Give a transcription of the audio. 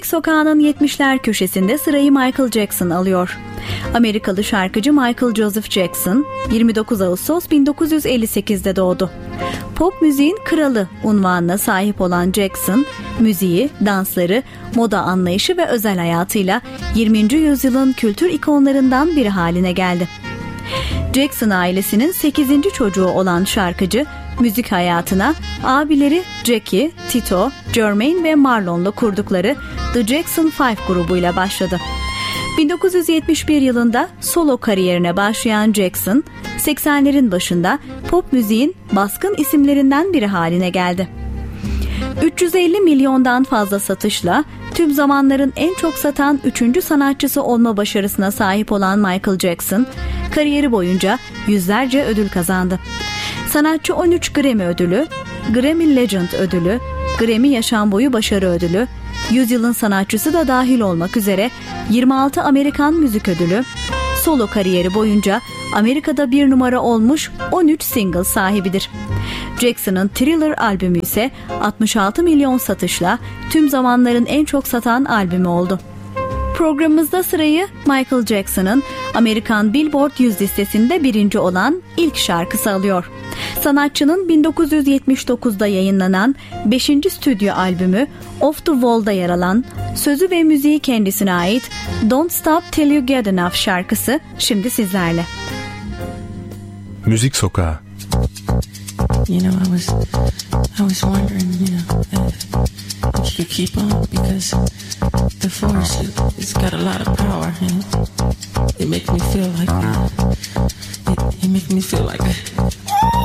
Müzik Sokağı'nın 70'ler köşesinde sırayı Michael Jackson alıyor. Amerikalı şarkıcı Michael Joseph Jackson 29 Ağustos 1958'de doğdu. Pop müziğin kralı unvanına sahip olan Jackson, müziği, dansları, moda anlayışı ve özel hayatıyla 20. yüzyılın kültür ikonlarından biri haline geldi. Jackson ailesinin 8. çocuğu olan şarkıcı, müzik hayatına abileri Jackie, Tito, Jermaine ve Marlon'la kurdukları The Jackson 5 grubuyla başladı. 1971 yılında solo kariyerine başlayan Jackson, 80'lerin başında pop müziğin baskın isimlerinden biri haline geldi. 350 milyondan fazla satışla tüm zamanların en çok satan 3. sanatçısı olma başarısına sahip olan Michael Jackson, kariyeri boyunca yüzlerce ödül kazandı. Sanatçı 13 Grammy ödülü, Grammy Legend ödülü, Grammy Yaşam Boyu Başarı ödülü, Yüzyılın Sanatçısı da dahil olmak üzere 26 Amerikan Müzik Ödülü, solo kariyeri boyunca Amerika'da bir numara olmuş 13 single sahibidir. Jackson'ın Thriller albümü ise 66 milyon satışla tüm zamanların en çok satan albümü oldu. Programımızda sırayı Michael Jackson'ın Amerikan Billboard 100 listesinde birinci olan ilk şarkısı alıyor. Sanatçının 1979'da yayınlanan 5. stüdyo albümü Off the Wall'da yer alan, sözü ve müziği kendisine ait Don't Stop Till You Get Enough şarkısı şimdi sizlerle. Müzik Sokağı. You know, I was wondering, if you could keep on, because the force, it's got a lot of power, and it makes me feel like, it makes me feel like